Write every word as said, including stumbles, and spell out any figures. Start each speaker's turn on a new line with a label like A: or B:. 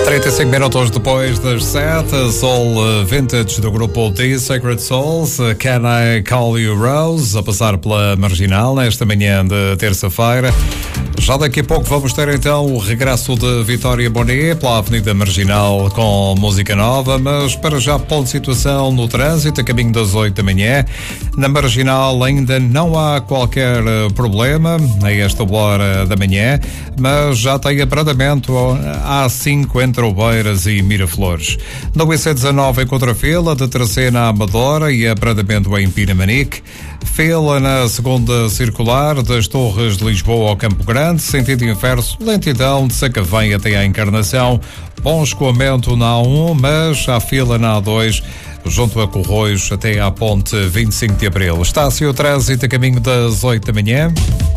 A: trinta e cinco minutos depois das sete, Soul Vintage do grupo The Sacred Souls, Can I Call You Rose, a passar pela Marginal nesta manhã de terça-feira. Já daqui a pouco vamos ter então o regresso de Vitória Bonet pela Avenida Marginal com música nova, mas para já ponto de situação no trânsito a caminho das oito da manhã. Na Marginal ainda não há qualquer problema a esta hora da manhã, mas já tem abrandamento A cinco entre Oeiras e Miraflores. Na U C dezanove encontra fila de Tracena a Amadora e abrandamento em Pinamanique. Fila na segunda circular das Torres de Lisboa ao Campo Grande, sentido inverso, lentidão de Sacavém até à Encarnação. Bom escoamento na A um, mas há fila na A dois, junto a Corroios até à ponte vinte e cinco de Abril. Está-se o trânsito a caminho das oito da manhã.